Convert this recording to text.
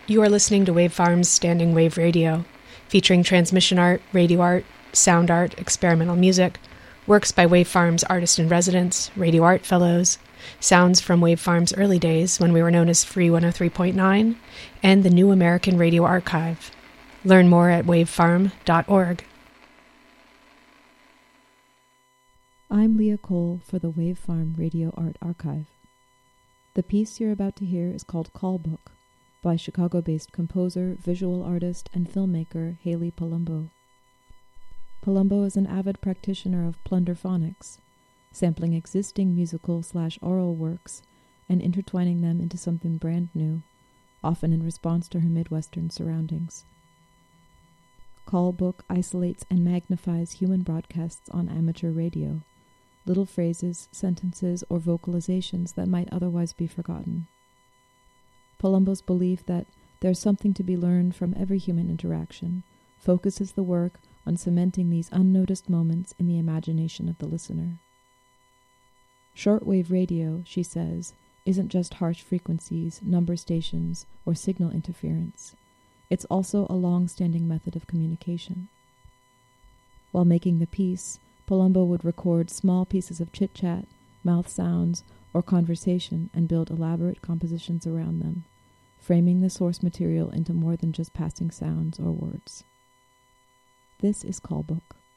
You are listening to Wave Farm's Standing Wave Radio, featuring transmission art, radio art, sound art, experimental music, works by Wave Farm's artist-in-residence, radio art fellows, sounds from Wave Farm's early days when we were known as Free 103.9, and the New American Radio Archive. Learn more at wavefarm.org. I'm Leah Cole for the Wave Farm Radio Art Archive. The piece you're about to hear is called Call Book by Chicago-based composer, visual artist, and filmmaker Haley Palumbo. Palumbo is an avid practitioner of plunderphonics, sampling existing musical/oral works and intertwining them into something brand new, often in response to her Midwestern surroundings. Call Book isolates and magnifies human broadcasts on amateur radio, little phrases, sentences, or vocalizations that might otherwise be forgotten. Palumbo's belief that there's something to be learned from every human interaction focuses the work on cementing these unnoticed moments in the imagination of the listener. Shortwave radio, she says, isn't just harsh frequencies, number stations, or signal interference. It's also a long-standing method of communication. While making the piece, Palumbo would record small pieces of chit-chat, mouth sounds, or conversation and build elaborate compositions around them, framing the source material into more than just passing sounds or words. This is Call Book.